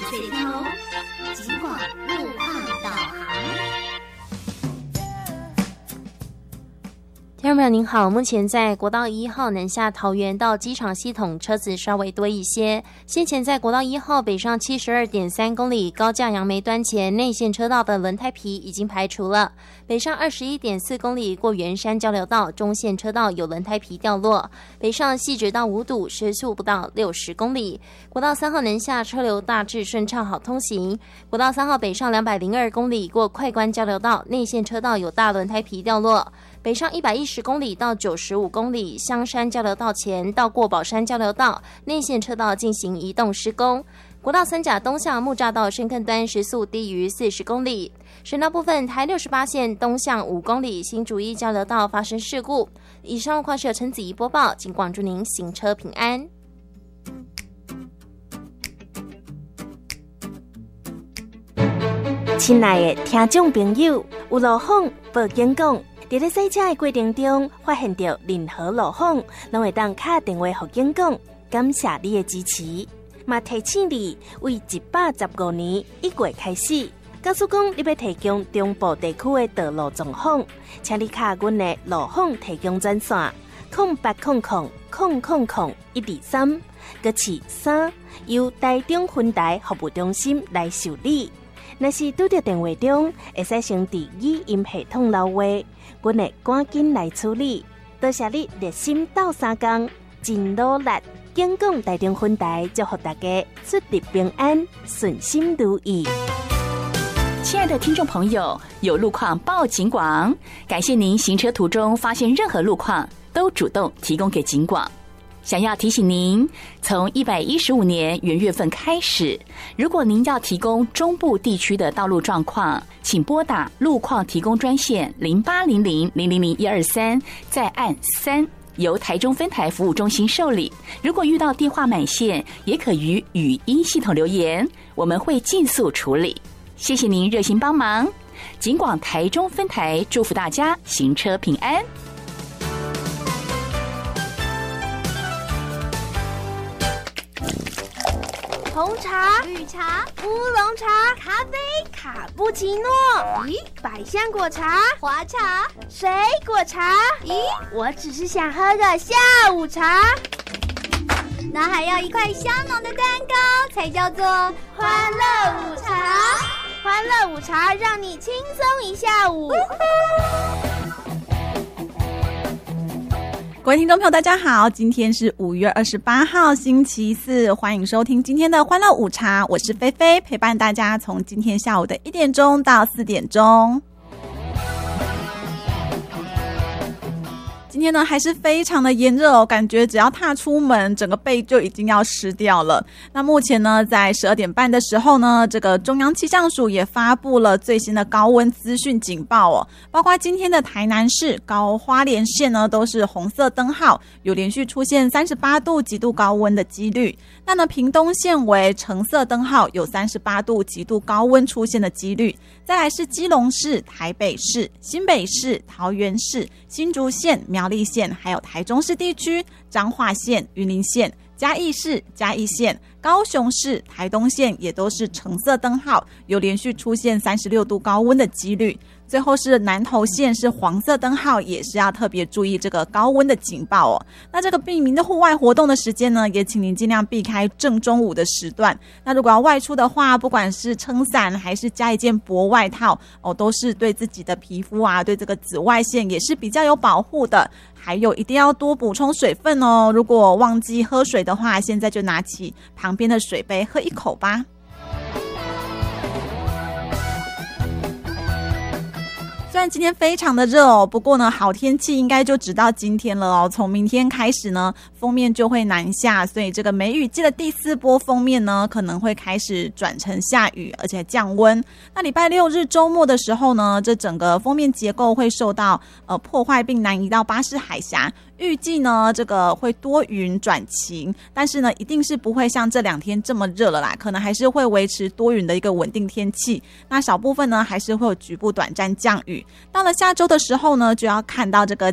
水头，警广路况导航。 听众朋友您好，目前在国道1号南下桃园到机场系统车子稍微多一些，先前在国道1号北上 72.3 公里高架杨梅端前内线车道的轮胎皮已经排除了，北上 21.4 公里过圆山交流道中线车道有轮胎皮掉落，北上汐止到五堵时速不到60公里。国道3号南下车流大致顺畅好通行，国道3号北上202公里过快关交流道内线车道有大轮胎皮掉落，北上110公里到95公里香山交流道前到过宝山交流道内线车道进行移动施工。国道3甲东向木栅道深坑端时速低于40公里。省道部分，台68线东向5公里新竹一交流道发生事故。以上路况是由陈子怡播报，警广祝您行车平安。 亲爱的听众朋友，有路况报警讲，在咧赛车的过程中发现到任何路况，拢会当打电话给警讲，感谢你的支持。嘛提醒你，为115年1月开始，假使讲你要提供中部地区的道路状况，请你卡阮的路况提供专线0800000123，搁是3，由台中分台服务中心来受理。若是拄到电话中，会使先伫语音系统留话，阮会赶紧来处理。多谢你热心斗3工，真努力。警广台中分台祝福大家出入平安，顺心如意。 亲爱的听众朋友，有路况报警广，感谢您行车途中发现任何路况都主动提供给警广。想要提醒您，从115年元月份开始，如果您要提供中部地区的道路状况，请拨打路况提供专线0800000123，再按3，由台中分台服务中心受理。如果遇到电话满线，也可于语音系统留言，我们会尽速处理。谢谢您热心帮忙，警广台中分台祝福大家行车平安。 红茶、绿茶、乌龙茶、咖啡、卡布奇诺。咦，百香果茶、花茶、水果茶。咦，我只是想喝个下午茶。那还要一块香浓的蛋糕，才叫做欢乐午茶。欢乐午茶让你轻松一下午。 各位听众朋友大家好，今天是5月28号星期四，欢迎收听今天的欢乐午茶，我是菲菲，陪伴大家从今天下午的1点钟到4点钟。今天呢还是非常的炎热哦，感觉只要踏出门，整个背就已经要湿掉了。那目前呢，在12点半的时候呢，这个中央气象署也发布了最新的高温资讯警报哦，包括今天的台南市、高花莲县呢都是红色灯号，有连续出现38度极度高温的几率。那呢，屏东县为橙色灯号，有38度极度高温出现的几率。再来是基隆市、台北市、新北市、桃园市、新竹县、苗栗县，还有台中市地区、彰化县、云林县、嘉义市、嘉义县、高雄市、台东县也都是橙色灯号，有连续出现36度高温的几率。最后是南投县是黄色灯号，也是要特别注意这个高温的警报哦。那这个避民的户外活动的时间呢，也请您尽量避开正中午的时段。那如果要外出的话，不管是撑伞还是加一件薄外套哦，都是对自己的皮肤啊，对这个紫外线也是比较有保护的。还有一定要多补充水分哦，如果忘记喝水的话，现在就拿起旁边的水杯喝一口吧。虽然今天非常的热哦，不过呢，好天气应该就只到今天了哦。从明天开始呢，锋面就会南下，所以这个梅雨季的第4波锋面呢，可能会开始转成下雨，而且降温。那礼拜6日周末的时候呢，这整个锋面结构会受到破坏，并南移到巴士海峡。预计呢，这个会多云转晴，但是呢，一定是不会像这2天这么热了啦，可能还是会维持多云的一个稳定天气。那少部分呢，还是会有局部短暂降雨。到了下周的时候呢，就要看到这个